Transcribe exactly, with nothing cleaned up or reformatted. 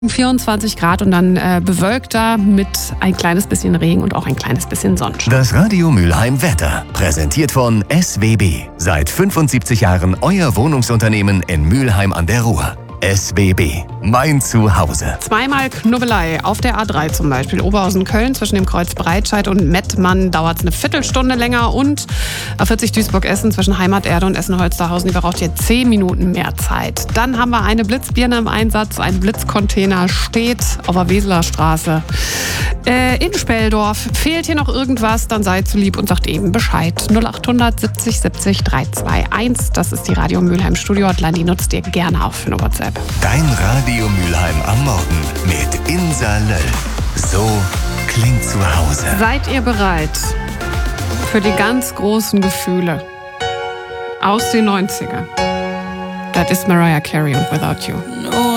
vierundzwanzig Grad und dann äh, bewölkter mit ein kleines bisschen Regen und auch ein kleines bisschen Sonnenschein. Das Radio Mülheim Wetter, präsentiert von S W B. Seit fünfundsiebzig Jahren euer Wohnungsunternehmen in Mülheim an der Ruhr. S W B, mein Zuhause. Zweimal Knubbelei auf der A drei zum Beispiel. Oberhausen-Köln zwischen dem Kreuz Breitscheid und Mettmann dauert es eine Viertelstunde länger. Und A vierzig Duisburg-Essen zwischen Heimaterde und Essen-Holsterhausen, die braucht ihr zehn Minuten mehr Zeit. Dann haben wir eine Blitzbirne im Einsatz. Ein Blitzcontainer steht auf der Weseler Straße. Äh, in Speldorf fehlt hier noch irgendwas, dann seid so lieb und sagt eben Bescheid. null acht hundert siebzig siebzig dreihunderteinundzwanzig, das ist die Radio Mülheim Studio Hotline, die nutzt ihr gerne auch für eine WhatsApp. Dein Radio Mülheim am Morgen mit Insa Löll. So klingt zu Hause. Seid ihr bereit für die ganz großen Gefühle aus den neunzigern? Das ist Mariah Carey und Without You. No.